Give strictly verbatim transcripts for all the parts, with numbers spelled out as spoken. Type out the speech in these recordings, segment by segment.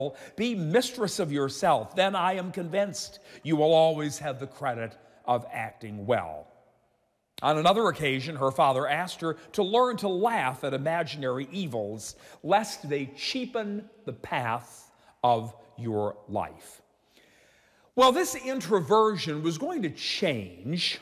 Be mistress of yourself. Then I am convinced you will always have the credit of acting well. On another occasion, her father asked her to learn to laugh at imaginary evils, lest they cheapen the path of your life. Well, this introversion was going to change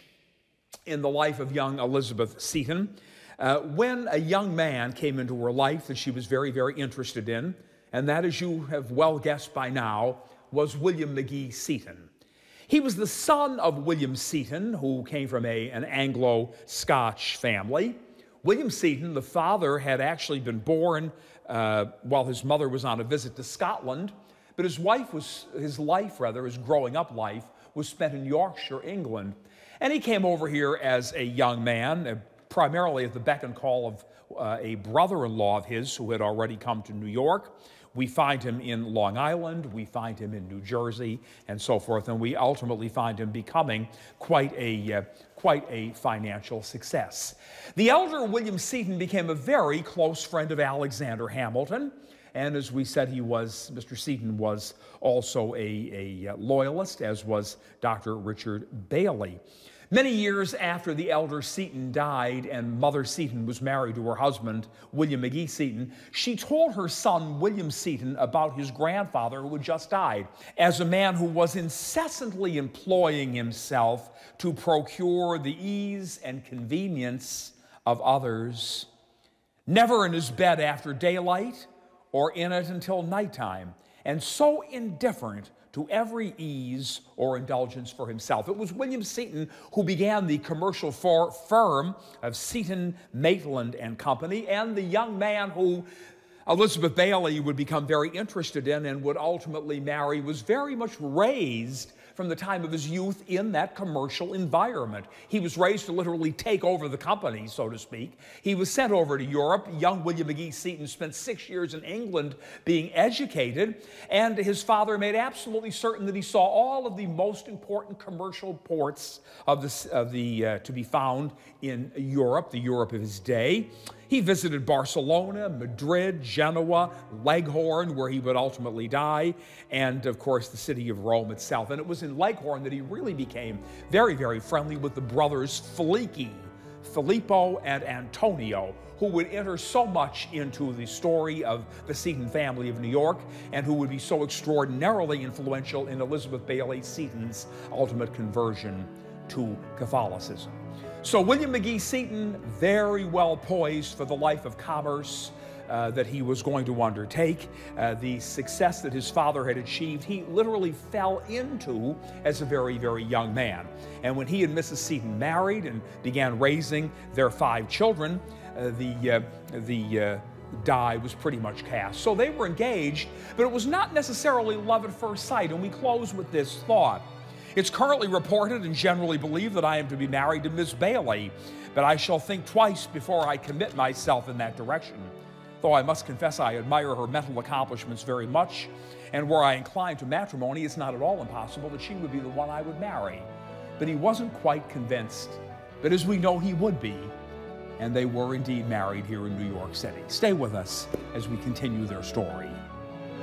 in the life of young Elizabeth Seton uh, when a young man came into her life that she was very, very interested in, and that, as you have well guessed by now, was William Magee Seton. He was the son of William Seton, who came from a, an Anglo-Scotch family. William Seton, the father, had actually been born uh, while his mother was on a visit to Scotland, but his wife was, his life, rather, his growing up life, was spent in Yorkshire, England. And he came over here as a young man, uh, primarily at the beck and call of uh, a brother-in-law of his who had already come to New York. We find him in Long Island, we find him in New Jersey, and so forth, and we ultimately find him becoming quite a, uh, quite a financial success. The elder William Seton became a very close friend of Alexander Hamilton, and as we said, he was, Mister Seton was also a, a loyalist, as was Doctor Richard Bailey. Many years after the elder Seton died and Mother Seton was married to her husband, William Magee Seton, she told her son, William Seton, about his grandfather who had just died, as a man who was incessantly employing himself to procure the ease and convenience of others, never in his bed after daylight or in it until nighttime, and so indifferent to every ease or indulgence for himself. It was William Seton who began the commercial for firm of Seton, Maitland and Company, and the young man who Elizabeth Bailey would become very interested in and would ultimately marry was very much raised from the time of his youth in that commercial environment. He was raised to literally take over the company, so to speak. He was sent over to Europe. Young William Magee Seton spent six years in England being educated, and his father made absolutely certain that he saw all of the most important commercial ports of the, of the uh, to be found in Europe, the Europe of his day. He visited Barcelona, Madrid, Genoa, Leghorn, where he would ultimately die, and of course the city of Rome itself. And it was in Leghorn that he really became very, very friendly with the brothers Felici, Filippo and Antonio, who would enter so much into the story of the Seton family of New York and who would be so extraordinarily influential in Elizabeth Bailey Seton's ultimate conversion to Catholicism. So William Magee Seton, very well poised for the life of commerce uh, that he was going to undertake. Uh, the success that his father had achieved, he literally fell into as a very, very young man. And when he and Missus Seton married and began raising their five children, uh, the, uh, the uh, die was pretty much cast. So they were engaged, but it was not necessarily love at first sight. And we close with this thought. It's currently reported and generally believed that I am to be married to Miss Bailey, but I shall think twice before I commit myself in that direction. Though I must confess I admire her mental accomplishments very much, and were I inclined to matrimony, it's not at all impossible that she would be the one I would marry. But he wasn't quite convinced, but as we know he would be, and they were indeed married here in New York City. Stay with us as we continue their story.